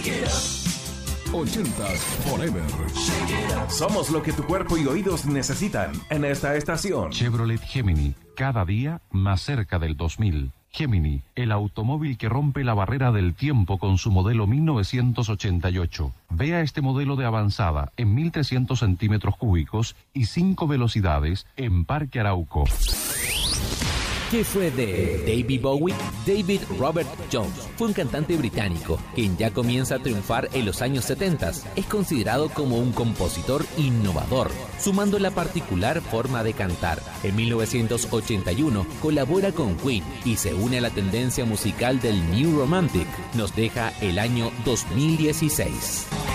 80s Forever. Somos lo que tu cuerpo y oídos necesitan en esta estación. Chevrolet Gemini, cada día más cerca del 2000. Gemini, el automóvil que rompe la barrera del tiempo con su modelo 1988. Vea este modelo de avanzada en 1300 centímetros cúbicos y 5 velocidades en Parque Arauco. ¿Qué fue de David Bowie? David Robert Jones fue un cantante británico, quien ya comienza a triunfar en los años 70. Es considerado como un compositor innovador, sumando la particular forma de cantar. En 1981 colabora con Queen y se une a la tendencia musical del New Romantic. Nos deja el año 2016.